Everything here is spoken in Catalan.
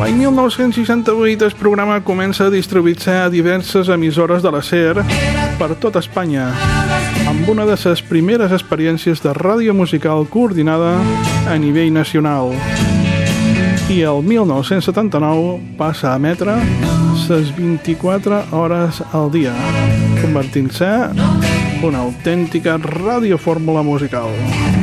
L'any 1968 el programa comença a distribuir-se a diverses emissores de la SER per tot Espanya, amb una de les primeres experiències de ràdio musical coordinada a nivell nacional. I el 1979 passa a emetre les 24 hores al dia, convertint-se en una autèntica radiofórmula musical.